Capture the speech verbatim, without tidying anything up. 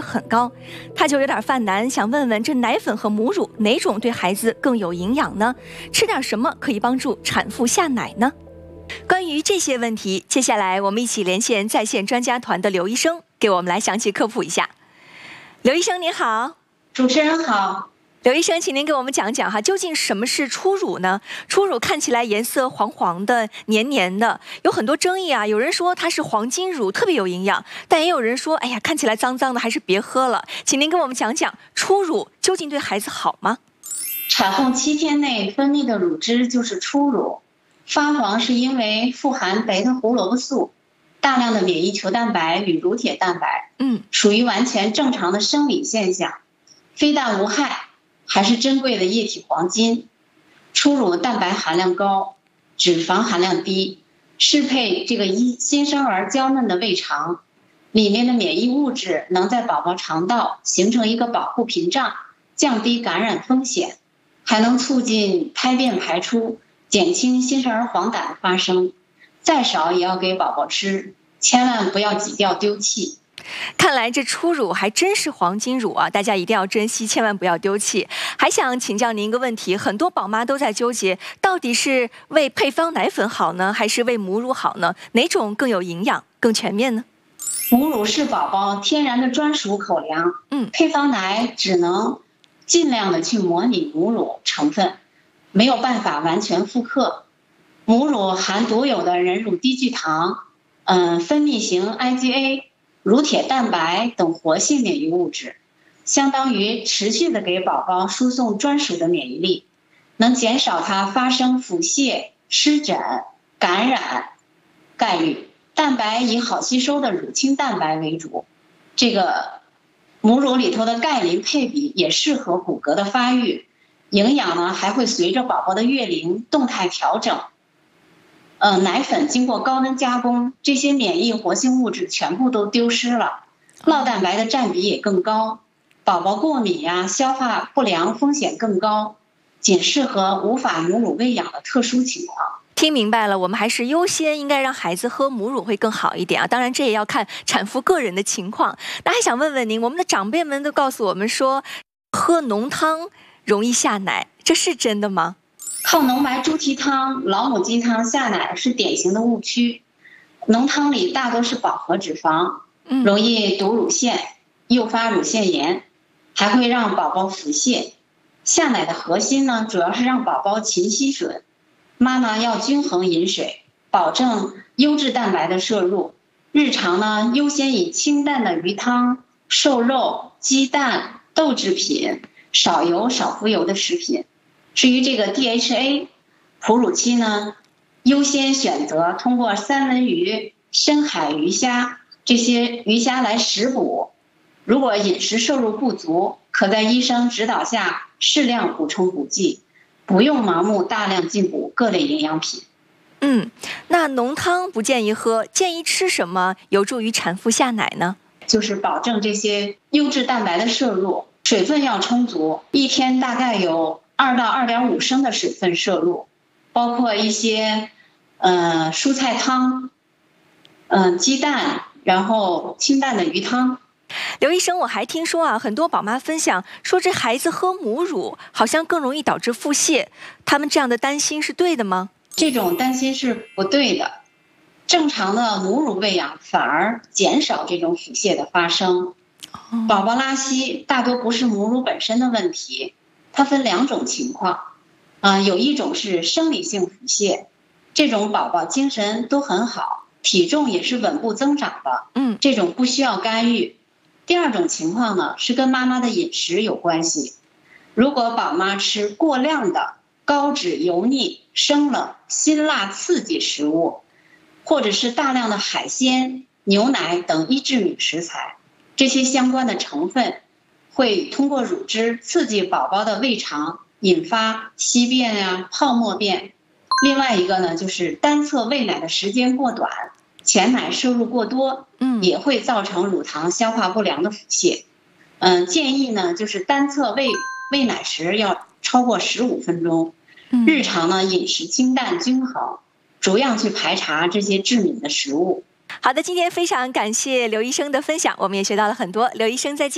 很高，他就有点犯难，想问问这奶粉和母乳哪种对孩子更有营养呢？吃点什么可以帮助产妇下奶呢？关于这些问题，接下来我们一起连线在线专家团的刘医生，给我们来详细科普一下。刘医生您好。 主持人好。 刘医生，请您给我们讲讲哈，究竟什么是初乳呢？初乳看起来颜色黄黄的、黏黏的，有很多争议啊。有人说它是黄金乳，特别有营养，但也有人说，哎呀，看起来脏脏的，还是别喝了。请您给我们讲讲初乳究竟对孩子好吗？ 产后七天内分泌的乳汁就是初乳，发黄是因为富含贝塔胡萝卜素、大量的免疫球蛋白与乳铁蛋白， 嗯， 属于完全正常的生理现象，非但无害，还是珍贵的液体黄金。初乳蛋白含量高，脂肪含量低，适配这个新生儿娇嫩的胃肠，里面的免疫物质能在宝宝肠道形成一个保护屏障，降低感染风险，还能促进排便排出，减轻新生儿黄疸的发生。再少也要给宝宝吃，千万不要挤掉丢弃。 看来这初乳还真是黄金乳啊，大家一定要珍惜，千万不要丢弃。还想请教您一个问题，很多宝妈都在纠结，到底是喂配方奶粉好呢，还是喂母乳好呢？哪种更有营养、更全面呢？ 母乳是宝宝天然的专属口粮， 嗯， 配方奶只能尽量的去模拟母乳成分，没有办法完全复刻。母乳含独有的人乳低聚糖、嗯，分泌型 I G A、乳铁蛋白等活性免疫物质，相当于持续的给宝宝输送专属的免疫力，能减少它发生腹泻、湿疹、感染概率。蛋白以好吸收的乳清蛋白为主，这个母乳里头的钙磷配比也适合骨骼的发育，营养呢还会随着宝宝的月龄动态调整。呃，奶粉经过高温加工，这些免疫活性物质全部都丢失了，酪蛋白的占比也更高，宝宝过敏呀、消化不良风险更高，仅适合无法母乳喂养的特殊情况。 听明白了，我们还是优先应该让孩子喝母乳会更好一点啊。当然，这也要看产妇个人的情况。那还想问问您，我们的长辈们都告诉我们说，喝浓汤容易下奶，这是真的吗？ 靠浓白猪蹄汤、老母鸡汤下奶是典型的误区。浓汤里大多是饱和脂肪，容易堵乳腺，诱发乳腺炎，还会让宝宝腹泻。下奶的核心呢，主要是让宝宝勤吸吮。妈妈要均衡饮水，保证优质蛋白的摄入。日常呢，优先以清淡的鱼汤、瘦肉、鸡蛋、豆制品、少油少浮油的食品。至于这个 D H A， 哺乳期呢，优先选择通过三文鱼、深海鱼虾这些鱼虾来食补。如果饮食摄入不足，可在医生指导下适量补充补剂，不用盲目大量进补各类营养品。 嗯，那浓汤不建议喝，建议吃什么有助于产妇下奶呢？ 就是保证这些优质蛋白的摄入，水分要充足，一天大概有二到二点五升的水分摄入，包括一些呃蔬菜汤、嗯、呃、鸡蛋，然后清淡的鱼汤。 刘医生，我还听说啊，很多宝妈分享说，这孩子喝母乳好像更容易导致腹泻，他们这样的担心是对的吗？ 这种担心是不对的，正常的母乳喂养反而减少这种腹泻的发生。宝宝拉稀大多不是母乳本身的问题，它分两种情况，啊、呃，有一种是生理性腹泻，这种宝宝精神都很好，体重也是稳步增长的， 嗯， 这种不需要干预。第二种情况呢，是跟妈妈的饮食有关系。如果宝妈吃过量的高脂、油腻、生冷、辛辣刺激食物，或者是大量的海鲜、牛奶等抑制敏食材，这些相关的成分会通过乳汁刺激宝宝的胃肠，引发稀便呀、泡沫便。另外一个呢，就是单侧喂奶的时间过短，前奶摄入过多，嗯，也会造成乳糖消化不良的腹泻。嗯，建议呢，就是单侧喂喂奶时要超过十五分钟。日常呢，饮食清淡均衡，逐样去排查这些致敏的食物。 好的，今天非常感谢刘医生的分享，我们也学到了很多。刘医生再见。